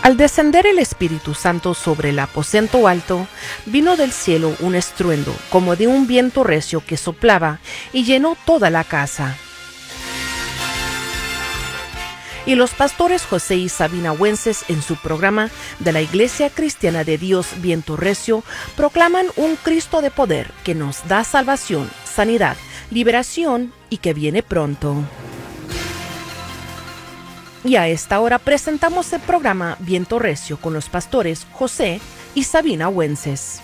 Al descender el Espíritu Santo sobre el aposento alto, vino del cielo un estruendo como de un viento recio que soplaba y llenó toda la casa. Y los pastores José y Sabina Wences, en su programa de la Iglesia Cristiana de Dios Viento Recio, proclaman un Cristo de poder que nos da salvación, sanidad, liberación y que viene pronto. Y a esta hora presentamos el programa Viento Recio con los pastores José y Sabina Wences.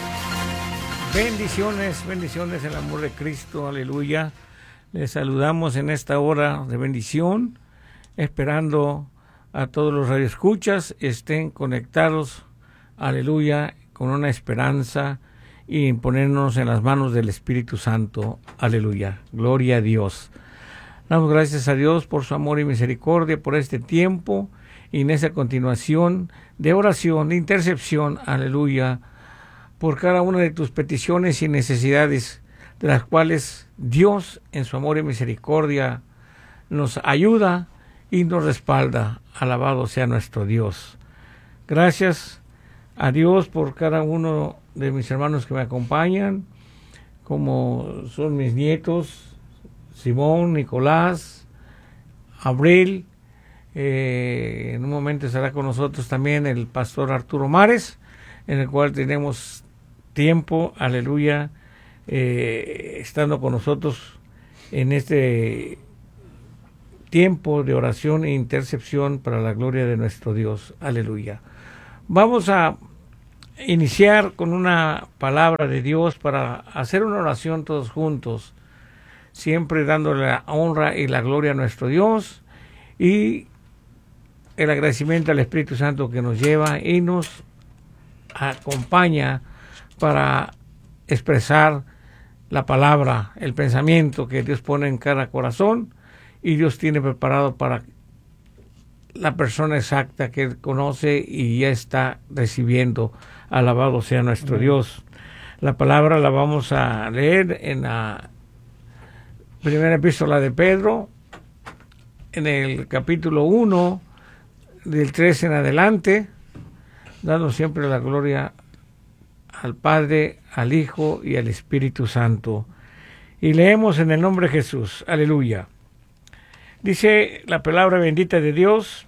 Bendiciones, bendiciones en el amor de Cristo, aleluya. Les saludamos en esta hora de bendición, esperando a todos los radioescuchas estén conectados, aleluya, con una esperanza y ponernos en las manos del Espíritu Santo, aleluya. Gloria a Dios. Damos gracias a Dios por su amor y misericordia, por este tiempo y en esa continuación de oración, de intercesión, aleluya, por cada una de tus peticiones y necesidades, de las cuales Dios en su amor y misericordia nos ayuda y nos respalda. Alabado sea nuestro Dios. Gracias a Dios por cada uno de mis hermanos que me acompañan, como son mis nietos, Simón, Nicolás, Abril. En un momento estará con nosotros también el pastor Arturo Mares, en el cual tenemos tiempo, aleluya, estando con nosotros en este tiempo de oración e intercesión para la gloria de nuestro Dios, aleluya. Vamos a iniciar con una palabra de Dios para hacer una oración todos juntos, siempre dándole la honra y la gloria a nuestro Dios y el agradecimiento al Espíritu Santo que nos lleva y nos acompaña para expresar la palabra, el pensamiento que Dios pone en cada corazón y Dios tiene preparado para la persona exacta que Él conoce y ya está recibiendo. Alabado sea nuestro Dios. La palabra la vamos a leer en la primera epístola de Pedro, en el capítulo 1, del 3 en adelante, dando siempre la gloria al Padre, al Hijo y al Espíritu Santo. Y leemos en el nombre de Jesús. Aleluya. Dice la palabra bendita de Dios: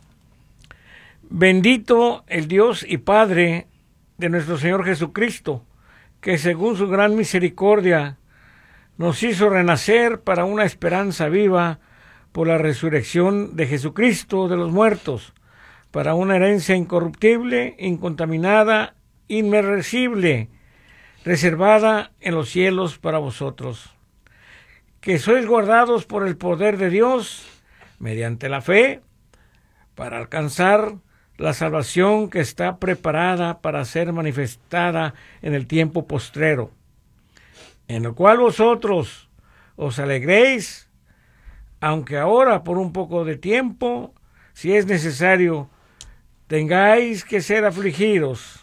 bendito el Dios y Padre de nuestro Señor Jesucristo, que según su gran misericordia nos hizo renacer para una esperanza viva por la resurrección de Jesucristo de los muertos, para una herencia incorruptible, incontaminada, inmerecible, reservada en los cielos para vosotros, que sois guardados por el poder de Dios, mediante la fe, para alcanzar la salvación que está preparada para ser manifestada en el tiempo postrero, en lo cual vosotros os alegréis, aunque ahora por un poco de tiempo, si es necesario, tengáis que ser afligidos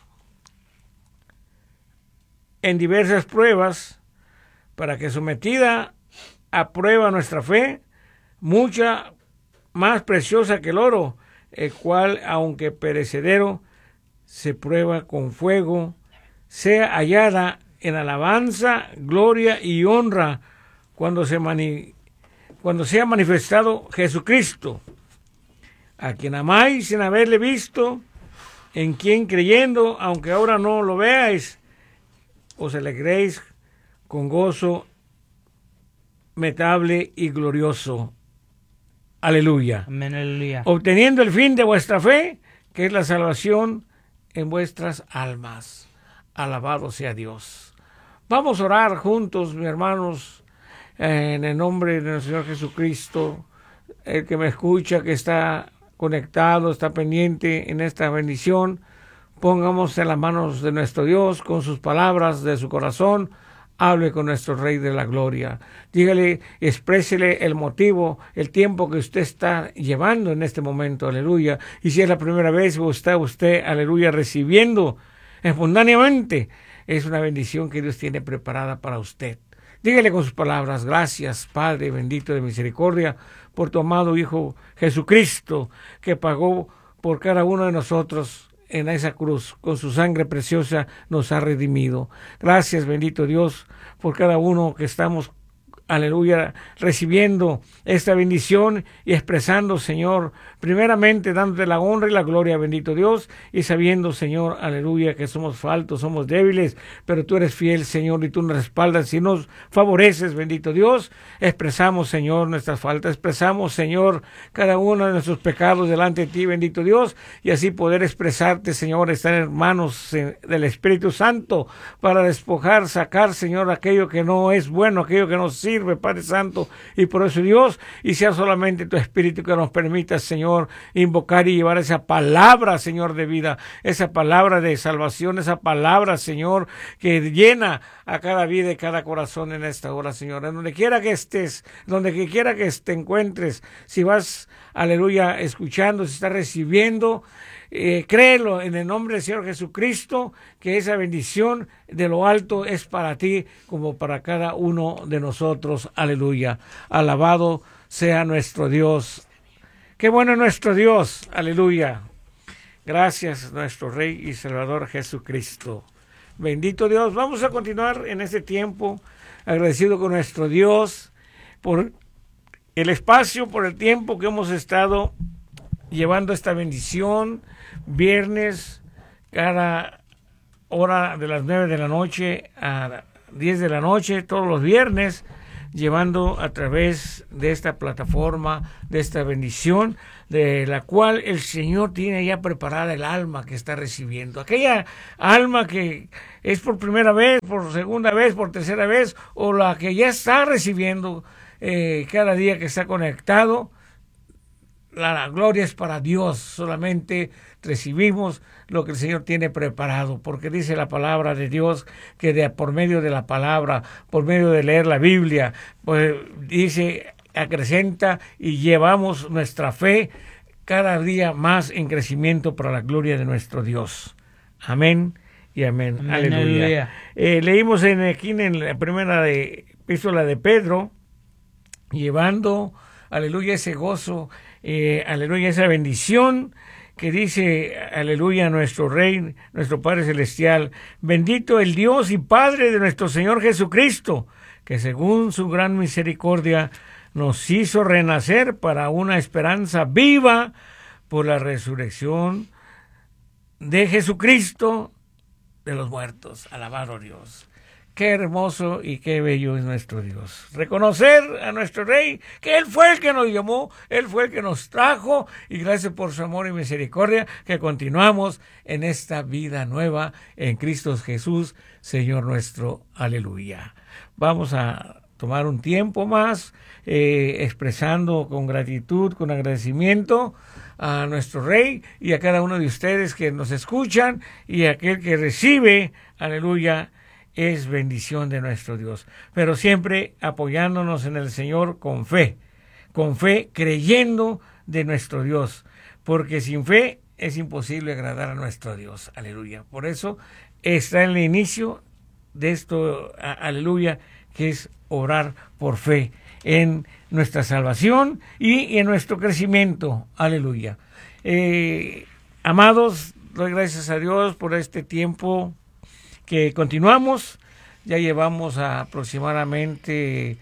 en diversas pruebas, para que sometida a prueba nuestra fe, mucha más preciosa que el oro, el cual, aunque perecedero, se prueba con fuego, sea hallada en alabanza, gloria y honra cuando sea manifestado Jesucristo, a quien amáis sin haberle visto, en quien creyendo, aunque ahora no lo veáis, os alegréis con gozo metable y glorioso. Aleluya. Amén, aleluya. Obteniendo el fin de vuestra fe, que es la salvación en vuestras almas. Alabado sea Dios. Vamos a orar juntos, mis hermanos, en el nombre de nuestro Señor Jesucristo. El que me escucha, que está conectado, está pendiente en esta bendición, pongamos en las manos de nuestro Dios con sus palabras de su corazón. Hable con nuestro Rey de la Gloria. Dígale, exprésele el motivo, el tiempo que usted está llevando en este momento, aleluya. Y si es la primera vez que está usted, aleluya, recibiendo espontáneamente, es una bendición que Dios tiene preparada para usted. Dígale con sus palabras: gracias, Padre bendito de misericordia, por tu amado Hijo Jesucristo, que pagó por cada uno de nosotros en esa cruz, con su sangre preciosa nos ha redimido. Gracias, bendito Dios, por cada uno que estamos, aleluya, recibiendo esta bendición y expresando, Señor, primeramente dándote la honra y la gloria, bendito Dios, y sabiendo, Señor, aleluya, que somos faltos, somos débiles, pero tú eres fiel, Señor, y tú nos respaldas y nos favoreces, bendito Dios. Expresamos, Señor, nuestras faltas, expresamos, Señor, cada uno de nuestros pecados delante de ti, bendito Dios, y así poder expresarte, Señor, estar en manos del Espíritu Santo para despojar, sacar, Señor, aquello que no es bueno, aquello que no sirve, Padre Santo, y por eso, Dios, y sea solamente tu Espíritu que nos permita, Señor, invocar y llevar esa palabra, Señor, de vida, esa palabra de salvación, esa palabra, Señor, que llena a cada vida y cada corazón en esta hora, Señor. En donde quiera que estés, donde quiera que te encuentres, si vas, aleluya, escuchando, si estás recibiendo, créelo en el nombre del Señor Jesucristo, que esa bendición de lo alto es para ti como para cada uno de nosotros. Aleluya. Alabado sea nuestro Dios. Qué bueno es nuestro Dios. Aleluya. Gracias, nuestro Rey y Salvador Jesucristo. Bendito Dios. Vamos a continuar en este tiempo agradecido con nuestro Dios por el espacio, por el tiempo que hemos estado llevando esta bendición. Viernes, cada hora de las 9 de la noche a 10 de la noche, todos los viernes, llevando a través de esta plataforma, de esta bendición, de la cual el Señor tiene ya preparada el alma que está recibiendo. Aquella alma que es por primera vez, por segunda vez, por tercera vez, o la que ya está recibiendo cada día que está conectado. La gloria es para Dios, solamente recibimos lo que el Señor tiene preparado, porque dice la palabra de Dios que por medio de la palabra, por medio de leer la Biblia, pues dice, acrecenta y llevamos nuestra fe cada día más en crecimiento para la gloria de nuestro Dios. Amén y amén. Amén, aleluya. Leímos aquí en la primera epístola de Pedro, llevando, aleluya, ese gozo, aleluya, esa bendición que dice, aleluya, nuestro Rey, nuestro Padre Celestial, bendito el Dios y Padre de nuestro Señor Jesucristo, que según su gran misericordia nos hizo renacer para una esperanza viva por la resurrección de Jesucristo de los muertos. Alabado Dios. Qué hermoso y qué bello es nuestro Dios. Reconocer a nuestro Rey, que Él fue el que nos llamó, Él fue el que nos trajo, y gracias por su amor y misericordia, que continuamos en esta vida nueva en Cristo Jesús, Señor nuestro. Aleluya. Vamos a tomar un tiempo más, expresando con gratitud, con agradecimiento a nuestro Rey y a cada uno de ustedes que nos escuchan, y a aquel que recibe, aleluya, es bendición de nuestro Dios, pero siempre apoyándonos en el Señor con fe, creyendo de nuestro Dios, porque sin fe es imposible agradar a nuestro Dios. Aleluya. Por eso está en el inicio de esto, aleluya, que es orar por fe en nuestra salvación y en nuestro crecimiento. Aleluya. Amados, doy gracias a Dios por este tiempo que continuamos. Ya llevamos aproximadamente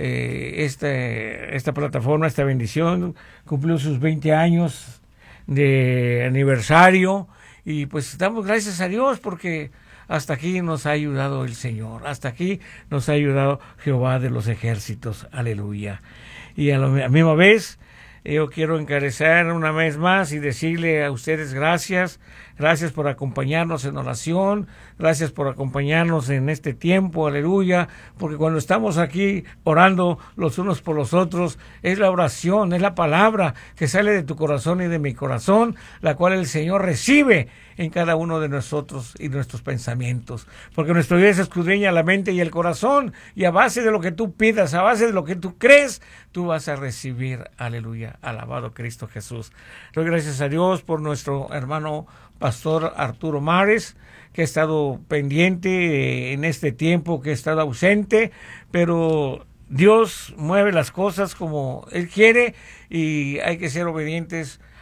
esta plataforma, esta bendición, cumplió sus 20 años de aniversario, y pues damos gracias a Dios porque hasta aquí nos ha ayudado el Señor, hasta aquí nos ha ayudado Jehová de los ejércitos. Aleluya. Y a la misma vez, yo quiero encarecer una vez más y decirle a ustedes gracias por acompañarnos en oración, gracias por acompañarnos en este tiempo, aleluya, porque cuando estamos aquí orando los unos por los otros, es la oración, es la palabra que sale de tu corazón y de mi corazón, la cual el Señor recibe en cada uno de nosotros y nuestros pensamientos, porque nuestro Dios escudriña la mente y el corazón, y a base de lo que tú pidas, a base de lo que tú crees, tú vas a recibir. Aleluya. Alabado Cristo Jesús. Doy gracias a Dios por nuestro hermano Pastor Arturo Mares, que ha estado pendiente en este tiempo, que ha estado ausente, pero Dios mueve las cosas como Él quiere y hay que ser obedientes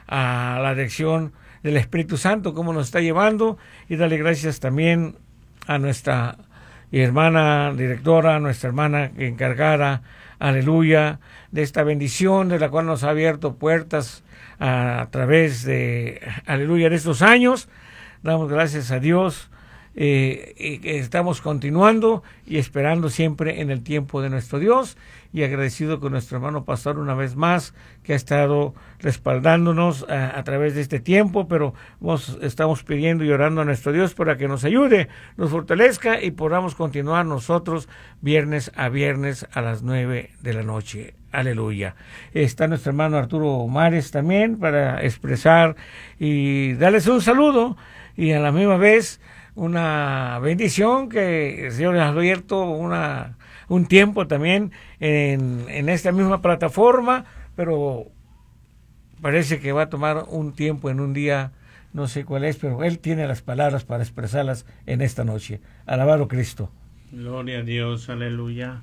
a la dirección del Espíritu Santo, cómo nos está llevando, y darle gracias también a nuestra hermana directora, nuestra hermana encargada, aleluya, de esta bendición de la cual nos ha abierto puertas a través de, aleluya, de estos años. Damos gracias a Dios, y que estamos continuando y esperando siempre en el tiempo de nuestro Dios, y agradecido con nuestro hermano pastor una vez más, que ha estado respaldándonos a través de este tiempo, pero estamos pidiendo y orando a nuestro Dios para que nos ayude, nos fortalezca y podamos continuar nosotros viernes a viernes a las 9 de la noche. Aleluya. Está nuestro hermano Arturo Mares también para expresar y darles un saludo, y a la misma vez una bendición que el Señor les ha abierto un tiempo también en esta misma plataforma, pero parece que va a tomar un tiempo en un día, no sé cuál es, pero Él tiene las palabras para expresarlas en esta noche. Alabado Cristo. Gloria a Dios, aleluya.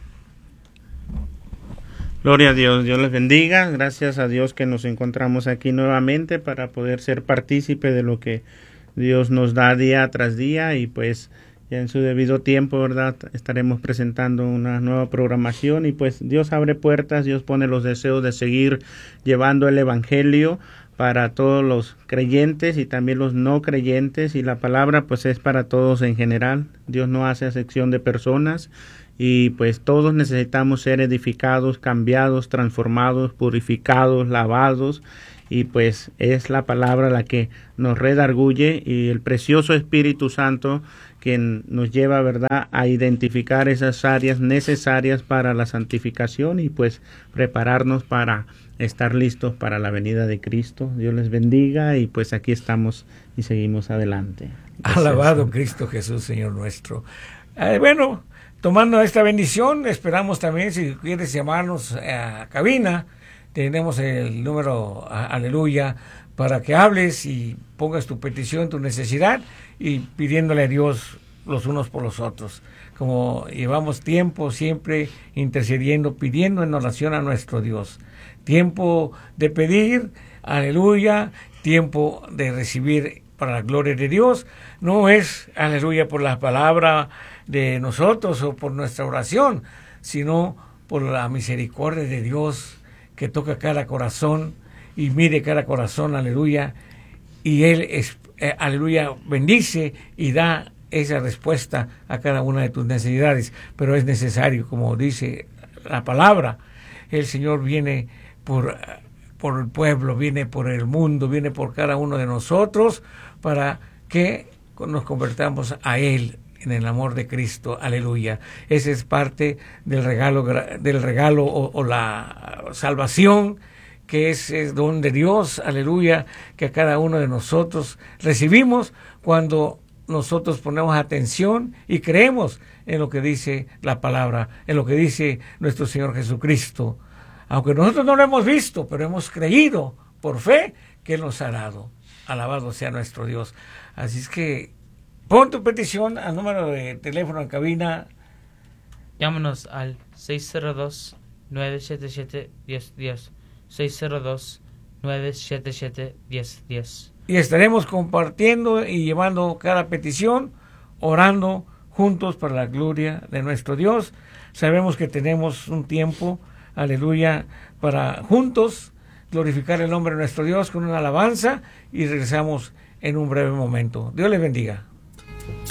Gloria a Dios, Dios les bendiga. Gracias a Dios que nos encontramos aquí nuevamente para poder ser partícipe de lo que Dios nos da día tras día, y pues ya en su debido tiempo, ¿verdad?, estaremos presentando una nueva programación, y pues Dios abre puertas, Dios pone los deseos de seguir llevando el evangelio para todos los creyentes y también los no creyentes, y la palabra pues es para todos en general. Dios no hace acepción de personas, y pues todos necesitamos ser edificados, cambiados, transformados, purificados, lavados, y pues es la palabra la que nos redarguye, y el precioso Espíritu Santo quien nos lleva, ¿verdad?, a identificar esas áreas necesarias para la santificación y pues prepararnos para estar listos para la venida de Cristo. Dios les bendiga, y pues aquí estamos y seguimos adelante. Gracias. Alabado Cristo Jesús, Señor nuestro. Bueno, tomando esta bendición, esperamos también, si quieres llamarnos a cabina, tenemos el número, aleluya, para que hables y pongas tu petición, tu necesidad, y pidiéndole a Dios los unos por los otros. Como llevamos tiempo siempre intercediendo, pidiendo en oración a nuestro Dios. Tiempo de pedir, aleluya, tiempo de recibir para la gloria de Dios. No es, aleluya, por la palabra de nosotros o por nuestra oración, sino por la misericordia de Dios que toca cada corazón y mire cada corazón, aleluya, y Él es, aleluya, bendice y da esa respuesta a cada una de tus necesidades. Pero es necesario, como dice la palabra, el Señor viene por el pueblo, viene por el mundo, viene por cada uno de nosotros para que nos convertamos a Él en el amor de Cristo, aleluya. Ese es parte del regalo o la salvación, que es don de Dios, aleluya, que a cada uno de nosotros recibimos cuando nosotros ponemos atención y creemos en lo que dice la palabra, en lo que dice nuestro Señor Jesucristo. Aunque nosotros no lo hemos visto, pero hemos creído por fe que Él nos ha dado. Alabado sea nuestro Dios. Así es que pon tu petición al número de teléfono en cabina. Llámanos al 602-977-1010. 602-977-1010. Y estaremos compartiendo y llevando cada petición, orando juntos para la gloria de nuestro Dios. Sabemos que tenemos un tiempo, aleluya, para juntos glorificar el nombre de nuestro Dios con una alabanza, y regresamos en un breve momento. Dios les bendiga.